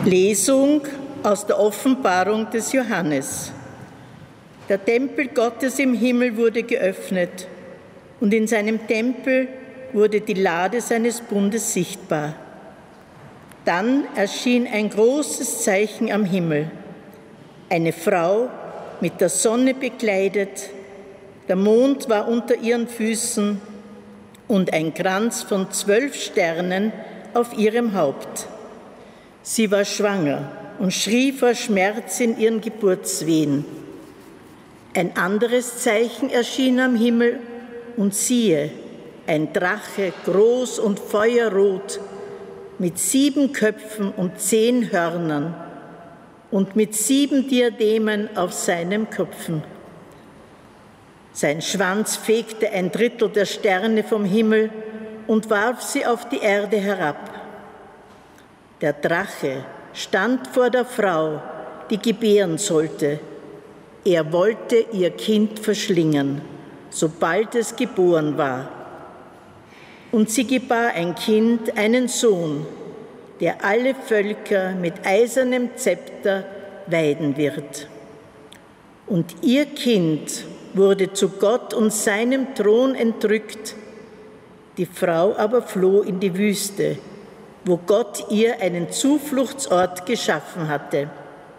Lesung aus der Offenbarung des Johannes. Der Tempel Gottes im Himmel wurde geöffnet und in seinem Tempel wurde die Lade seines Bundes sichtbar. Dann erschien ein großes Zeichen am Himmel, eine Frau mit der Sonne bekleidet, der Mond war unter ihren Füßen und ein Kranz von 12 Sternen auf ihrem Haupt. Sie war schwanger und schrie vor Schmerz in ihren Geburtswehen. Ein anderes Zeichen erschien am Himmel, und siehe, ein Drache, groß und feuerrot, mit 7 Köpfen und 10 Hörnern und mit 7 Diademen auf seinen Köpfen. Sein Schwanz fegte 1/3 der Sterne vom Himmel und warf sie auf die Erde herab. Der Drache stand vor der Frau, die gebären sollte. Er wollte ihr Kind verschlingen, sobald es geboren war. Und sie gebar ein Kind, einen Sohn, der alle Völker mit eisernem Zepter weiden wird. Und ihr Kind wurde zu Gott und seinem Thron entrückt. Die Frau aber floh in die Wüste, wo Gott ihr einen Zufluchtsort geschaffen hatte.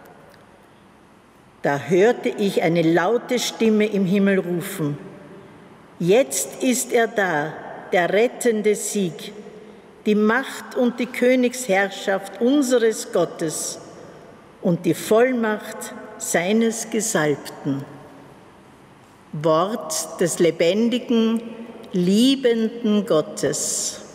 Da hörte ich eine laute Stimme im Himmel rufen: Jetzt ist er da, der rettende Sieg, die Macht und die Königsherrschaft unseres Gottes und die Vollmacht seines Gesalbten. Wort des lebendigen, liebenden Gottes.